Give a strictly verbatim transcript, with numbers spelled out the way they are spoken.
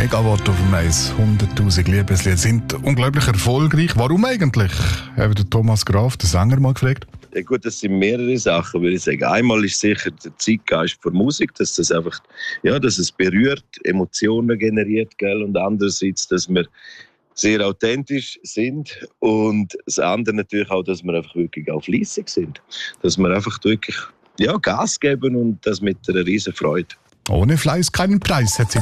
Megawatt auf dem Eis, hunderttausend Liebeslieder sind unglaublich erfolgreich. Warum eigentlich? Haben der Thomas Graf, der Sänger, mal gefragt. Ja gut, das sind mehrere Sachen, würde ich sagen. Einmal ist sicher der Zeitgeist der Musik, dass das einfach, ja, dass es berührt, Emotionen generiert, gell? Und andererseits, dass wir sehr authentisch sind und das andere natürlich auch, dass wir einfach wirklich auch fleissig sind. Dass wir einfach wirklich, ja, Gas geben und das mit einer riesen Freude. Ohne Fleiß keinen Preis, hat sie